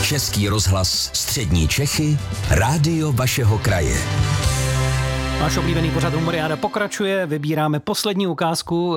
Český rozhlas Střední Čechy, rádio vašeho kraje. Váš oblíbený pořad Humoriáda pokračuje, vybíráme poslední ukázku,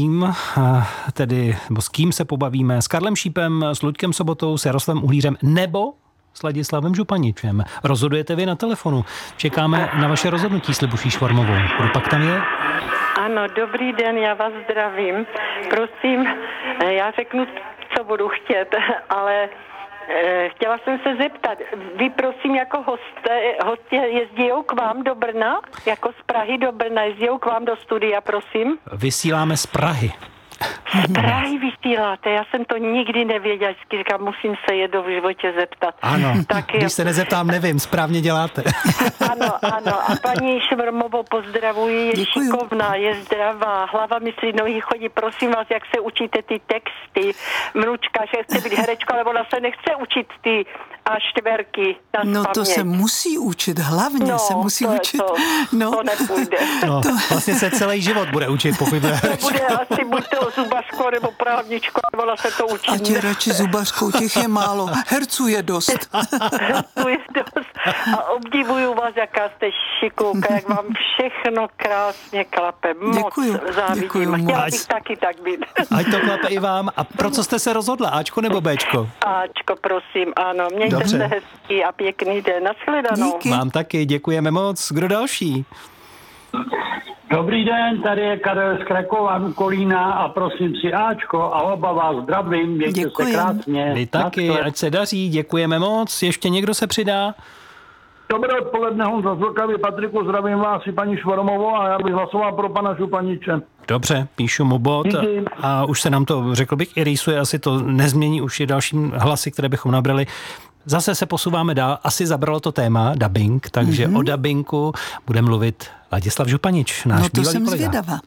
s kým se pobavíme, s Karlem Šípem, s Luďkem Sobotou, s Jaroslavem Uhlířem nebo s Ladislavem Županičem. Rozhodujete vy na telefonu. Čekáme na vaše rozhodnutí s Libuší Švormovou. Kdo pak tam je? Ano, dobrý den, já vás zdravím. Prosím, já řeknu, co budu chtět, ale chtěla jsem se zeptat, vy prosím jako hosté jezdí k vám do Brna? Jako z Prahy do Brna jezdí k vám do studia, prosím? Vysíláme z Prahy. Z Prahy vysíláte, já jsem to nikdy nevěděla, vždycky říkám, musím se jednou v životě zeptat. Ano, tak když se nezeptám, nevím, správně děláte. Ano, a paní Švormovou pozdravuji, je šikovná, je zdravá, hlava myslí, nohy chodí, prosím vás, jak se učíte ty texty, vnučka, že chce být herečka, ale ona se nechce učit ty A4 na No spaměť. to se musí učit, hlavně se musí učit. To nepůjde. No, vlastně se celý život bude učit, pokud bude To bude asi buď to zubařko nebo právničko, nebo ona se to učí. Ať je radši zubařkou, těch je málo, herců je dost. Herců je dost. A obdivuju vás, jaká jste šikulka, jak vám všechno krásně klape. Moc závidím. Chtěla bych taky tak být. Ať to klape i vám. A pro co jste se rozhodla? Ačko nebo Bčko? Ačko, prosím, ano. Mějte se hezký a pěkný den. Nashledanou. Díky. Vám taky, děkujeme moc. Kdo další? Dobrý den, tady je Karel z Krakova, Kolína a prosím si Ačko a oba vás zdravím, mějte se krásně. Vy taky, ať se daří, děkujeme moc. Ještě někdo se přidá? Dobré odpoledne, Honza Zlokavý, Patriku, zdravím vás i paní Švormovou a já bych hlasoval pro pana Županiče. Dobře, píšu mu bod a už se nám to, řekl bych, i rýsuje, asi to nezmění, už je další hlasy, které bychom nabrali. Zase se posouváme dál, asi zabralo to téma dubbing, takže o dubbingu bude mluvit Ladislav Županič, náš bývalý kolega. No to jsem zvědavá.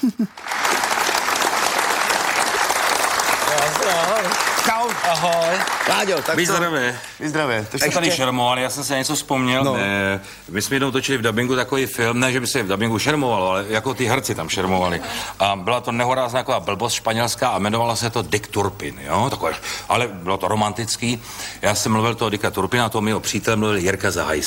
Ahoj. Láďo, tak Vyzdravě. To jste tady šermovali, já jsem se něco vzpomněl. No. My jsme jednou točili v dabingu takový film, ne, že by se v dabingu šermovalo, ale jako ty herci tam šermovali. A byla to nehorázná taková blbost španělská a jmenovalo se to Dick Turpin, jo, takové, ale bylo to romantický. Já jsem mluvil toho Dicka Turpina, toho mého přítele mluvil Jirka Zahajský.